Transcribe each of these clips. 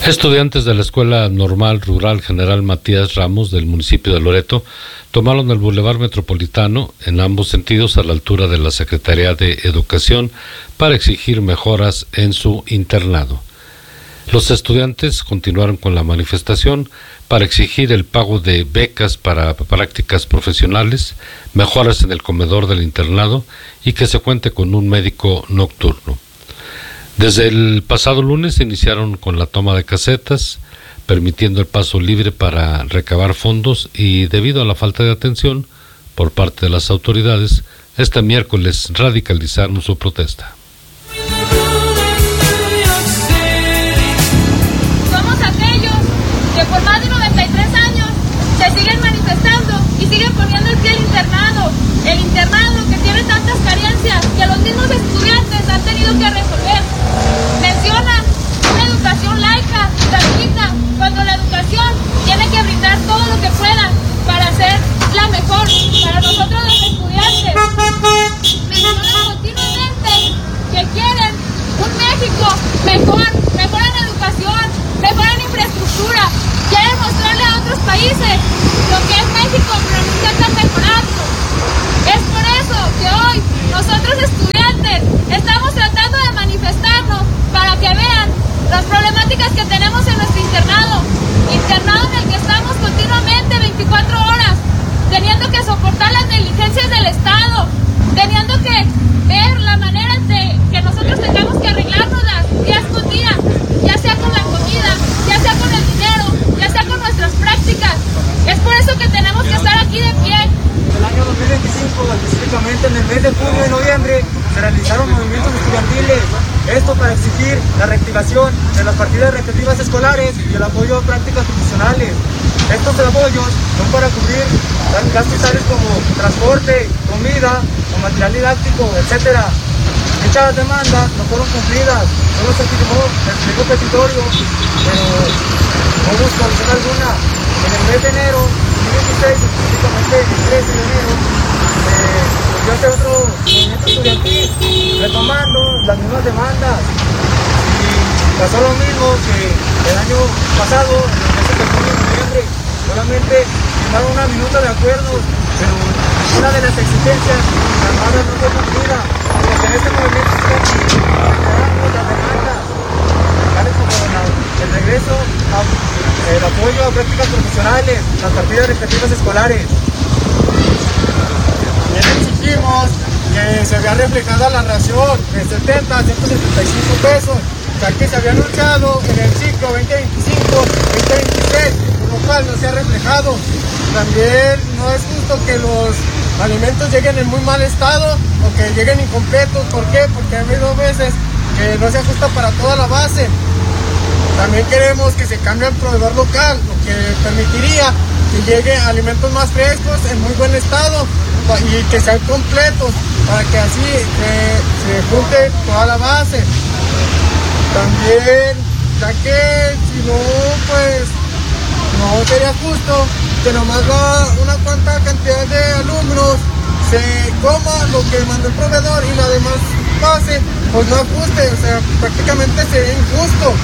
Estudiantes de la Escuela Normal Rural General Matías Ramos del municipio de Loreto tomaron el Boulevard Metropolitano en ambos sentidos a la altura de la Secretaría de Educación para exigir mejoras en su internado. Los estudiantes continuaron con la manifestación para exigir el pago de becas para prácticas profesionales, mejoras en el comedor del internado y que se cuente con un médico nocturno. Desde el pasado lunes se iniciaron con la toma de casetas, permitiendo el paso libre para recabar fondos y debido a la falta de atención por parte de las autoridades, este miércoles radicalizaron su protesta. Somos aquellos que por más de 93 años se siguen manifestando y siguen poniendo el pie al internado. El internado que tiene tantas carencias que los mismos estudiantes han tenido que resolver. Mencionan una educación laica, gratuita, cuando la educación tiene que brindar todo lo que pueda para ser la mejor para nosotros los estudiantes. Mencionan continuamente que quieren un México mejor en educación, mejor en infraestructura. Quieren mostrarle a otros países lo que es México, pero no intentan mejorarlo. Es por eso que hoy nosotros estudiantes estamos tratando de manifestarnos para que vean las problemáticas que tenemos en nuestro internado en el que estamos continuamente 24 horas, teniendo que soportar las negligencias del Estado, teniendo que ver la manera de que nosotros tengamos que arreglárnoslas día con día, ya sea con la comida, ya sea con el dinero, ya sea con nuestras prácticas. Es por eso que tenemos que estar aquí de pie. El año 2025, específicamente en el mes de junio y noviembre, se realizaron movimientos estudiantiles. Esto para exigir la reactivación de las partidas recreativas escolares y el apoyo a prácticas profesionales. Estos apoyos son para cubrir gastos tales como transporte, comida, o material didáctico, etc. Dichas demandas no fueron cumplidas, solo se firmó el pliego petitorio, pero no hubo solución alguna. En el mes de enero 2016, específicamente el 13 de enero, volvió a hacer otro movimiento estudiantil, retomando las mismas demandas. Y pasó lo mismo que el año pasado, en los meses de junio y noviembre, solamente firmaron una minuta de acuerdos, pero una de las exigencias llamadas no fue cumplida, por lo que en este movimiento estudiantil reiteramos las demandas, tales como el regreso el apoyo a prácticas profesionales, las partidas recreativas escolares. También exigimos que se vea reflejada la ración de 70 a 175 pesos, ya que se había anunciado en el ciclo 2025-2026, lo cual no se ha reflejado. También no es justo que los alimentos lleguen en muy mal estado o que lleguen incompletos. ¿Por qué? Porque ha habido veces que no se ajusta para toda la base. También queremos que se cambie el proveedor local, lo que permitiría que lleguen alimentos más frescos, en muy buen estado y que sean completos, para que así se junte toda la base. También, ya que si no, pues no sería justo que nomás una cuanta cantidad de alumnos se coma lo que mandó el proveedor y la demás base pues no ajuste, o sea, prácticamente sería injusto.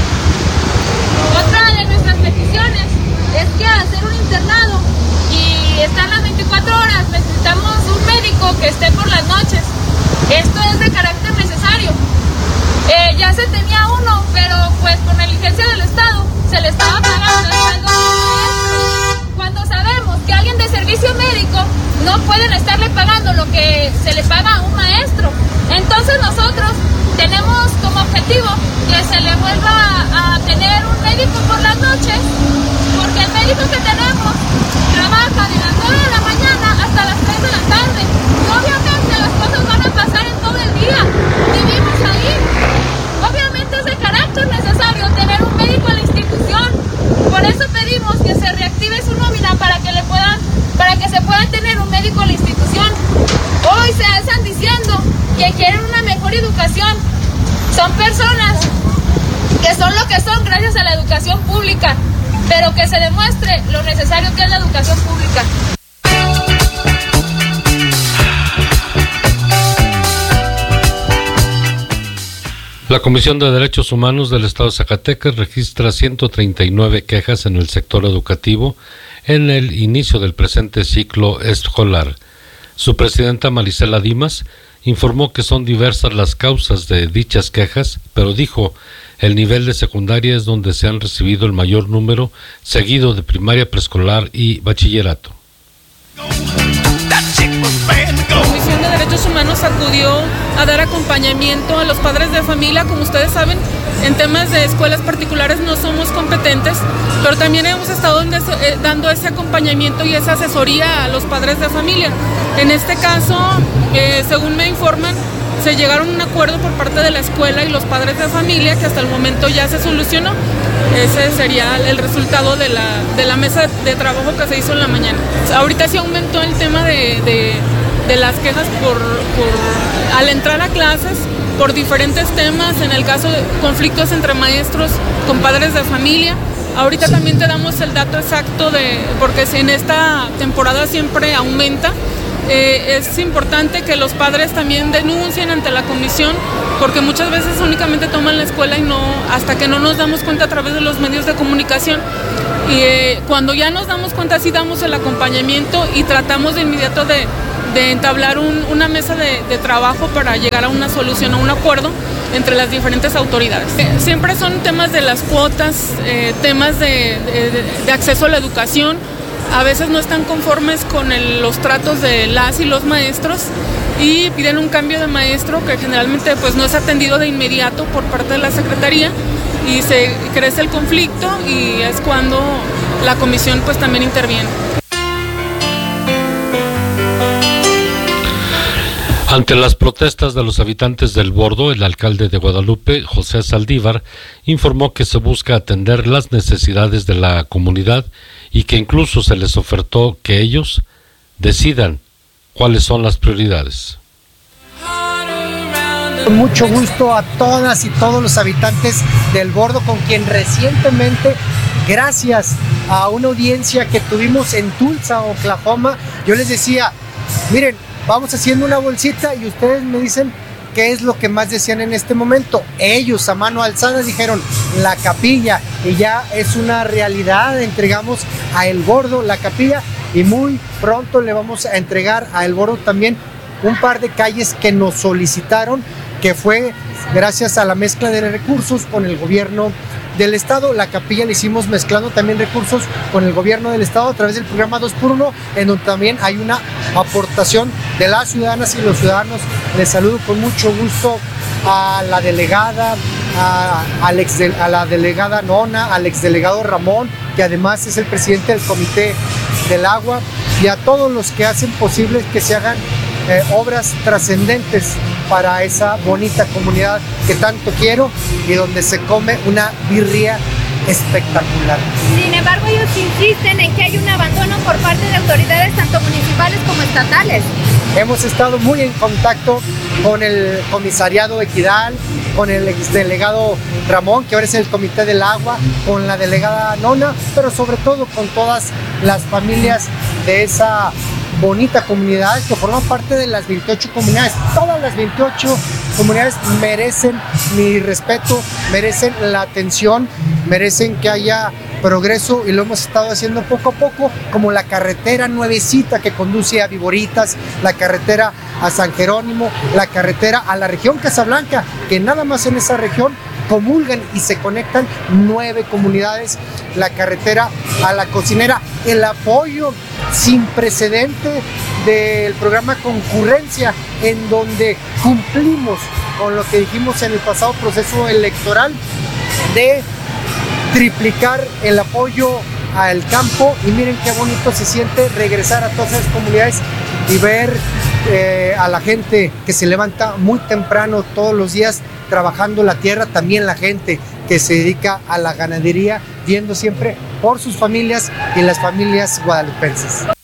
Otra de nuestras peticiones es que al ser un internado y estar las 24 horas necesitamos un médico que esté por las noches. Esto es de carácter necesario. Ya se tenía uno, pero pues por negligencia del Estado se le estaba pagando el sueldo al maestro. Cuando sabemos que alguien de servicio médico no pueden estarle pagando lo que se le paga a un maestro. Entonces nosotros tenemos como objetivo que se le vuelva a tener un médico por las noches, porque el médico que tenemos trabaja de las 9 de la mañana hasta las 3 de la tarde. Y obviamente las cosas van a pasar en todo el día. Vivimos ahí. Obviamente es de carácter necesario tener un médico en la institución. Por eso pedimos que se reactive su nómina para que se pueda tener un médico en la institución. Hoy se alzan diciendo que quieren una mejor educación. Son personas que son lo que son gracias a la educación pública, pero que se demuestre lo necesario que es la educación pública. La Comisión de Derechos Humanos del Estado de Zacatecas registra 139 quejas en el sector educativo en el inicio del presente ciclo escolar. Su presidenta Marisela Dimas informó que son diversas las causas de dichas quejas, pero dijo, el nivel de secundaria es donde se han recibido el mayor número, seguido de primaria, preescolar y bachillerato. La Comisión de Derechos Humanos acudió a dar acompañamiento a los padres de familia. Como ustedes saben, en temas de escuelas particulares no somos competentes, pero también hemos estado dando ese acompañamiento y esa asesoría a los padres de familia. En este caso, según me informan, se llegaron a un acuerdo por parte de la escuela y los padres de familia que hasta el momento ya se solucionó. Ese sería el resultado de la mesa de trabajo que se hizo en la mañana. Ahorita se aumentó el tema de las quejas al entrar a clases por diferentes temas, en el caso de conflictos entre maestros con padres de familia. Ahorita también te damos el dato exacto porque en esta temporada siempre aumenta. Es importante que los padres también denuncien ante la comisión, porque muchas veces únicamente toman la escuela y hasta que no nos damos cuenta a través de los medios de comunicación. Y cuando ya nos damos cuenta, sí damos el acompañamiento y tratamos de inmediato de entablar una mesa de trabajo para llegar a una solución, a un acuerdo entre las diferentes autoridades. Siempre son temas de las cuotas, temas de acceso a la educación. A veces no están conformes con los tratos de las y los maestros y piden un cambio de maestro que generalmente pues no es atendido de inmediato por parte de la Secretaría y se crece el conflicto y es cuando la comisión pues también interviene. Ante las protestas de los habitantes del Bordo, el alcalde de Guadalupe, José Saldívar, informó que se busca atender las necesidades de la comunidad y que incluso se les ofertó que ellos decidan cuáles son las prioridades. Con mucho gusto a todas y todos los habitantes del Bordo, con quien recientemente, gracias a una audiencia que tuvimos en Tulsa, Oklahoma, yo les decía, miren, vamos haciendo una bolsita y ustedes me dicen qué es lo que más desean en este momento. Ellos a mano alzada dijeron la capilla y ya es una realidad. Entregamos a El Bordo la capilla y muy pronto le vamos a entregar a El Bordo también un par de calles que nos solicitaron, que fue gracias a la mezcla de recursos con el gobierno del estado. La capilla le hicimos mezclando también recursos con el gobierno del estado a través del programa 2x1, en donde también hay una aportación de las ciudadanas y los ciudadanos. Les saludo con mucho gusto a la delegada, a la delegada Nona, al exdelegado Ramón, que además es el presidente del Comité del Agua, y a todos los que hacen posible que se hagan obras trascendentes para esa bonita comunidad que tanto quiero y donde se come una birria espectacular. Sin embargo, ellos insisten en que hay un abandono por parte de autoridades tanto municipales como estatales. Hemos estado muy en contacto con el comisariado Equidal, con el exdelegado Ramón, que ahora es el Comité del Agua, con la delegada Nona, pero sobre todo con todas las familias de esa bonita comunidad que forma parte de las 28 comunidades. Todas las 28 comunidades merecen mi respeto, merecen la atención, merecen que haya progreso y lo hemos estado haciendo poco a poco, como la carretera nuevecita que conduce a Viboritas, la carretera a San Jerónimo, la carretera a la región Casablanca, que nada más en esa región comulgan y se conectan 9 comunidades, la carretera a La Cocinera, el apoyo sin precedente del programa Concurrencia, en donde cumplimos con lo que dijimos en el pasado proceso electoral de triplicar el apoyo al campo, y miren qué bonito se siente regresar a todas esas comunidades y ver a la gente que se levanta muy temprano todos los días trabajando la tierra, también la gente que se dedica a la ganadería, viendo siempre por sus familias y las familias guadalupenses.